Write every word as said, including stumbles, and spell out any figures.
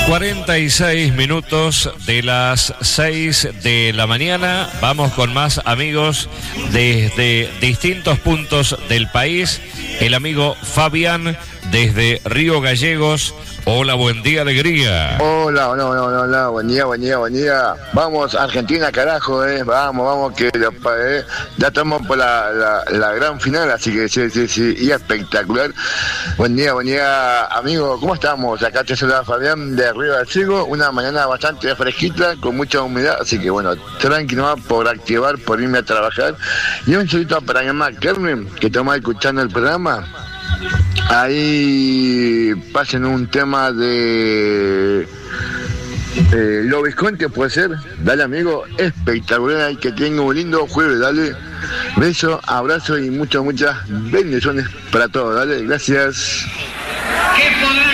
cuarenta y seis minutos de las seis de la mañana. Vamos con más amigos desde distintos puntos del país. El amigo Fabián desde Río Gallegos. Hola, buen día, alegría. Hola, hola, hola, hola, hola, buen día, buen día, buen día. Vamos, Argentina, carajo, eh. Vamos, vamos, que eh, ya estamos por la, la, la gran final, así que sí, sí, sí, y espectacular. Buen día, buen día, amigo, ¿cómo estamos? Acá te saluda Fabián de Río Gallegos, una mañana bastante fresquita, con mucha humedad, así que bueno, tranquilo por activar, por irme a trabajar. Y un saludito para mi mamá Carmen, que estamos escuchando el programa. Ahí pasen un tema de eh, Lo Visconti, puede ser. Dale, amigo, espectacular, y que tenga un lindo jueves, dale. Beso, abrazo y muchas, muchas bendiciones para todos, dale, gracias. ¿Qué podrá